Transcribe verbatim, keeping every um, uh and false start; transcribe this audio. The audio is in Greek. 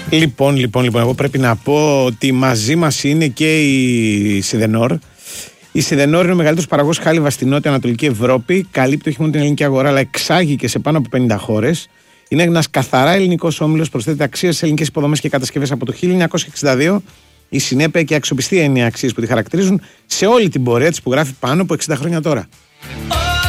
Λοιπόν, λοιπόν, λοιπόν, εγώ πρέπει να πω ότι μαζί μας είναι και η Σιδενόρ. Η Σιδενόρ είναι ο μεγαλύτερος παραγωγός χάλιβα στη Νότια Ανατολική Ευρώπη. Καλύπτει όχι μόνο την ελληνική αγορά, αλλά εξάγει και σε πάνω από πενήντα χώρες. Είναι ένας καθαρά ελληνικός όμιλος, προσθέτει αξία σε ελληνικές υποδομές και κατασκευές από το χίλια εννιακόσια εξήντα δύο. Η συνέπεια και η αξιοπιστία είναι οι αξίες που τη χαρακτηρίζουν σε όλη την πορεία της που γράφει πάνω από εξήντα χρόνια τώρα.